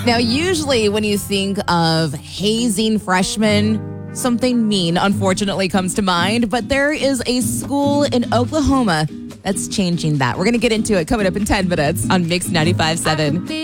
Now, usually when you think of hazing freshmen, something mean, unfortunately, comes to mind. But there is a school in Oklahoma that's changing that. We're going to get into it coming up in 10 minutes on Mix 95.7.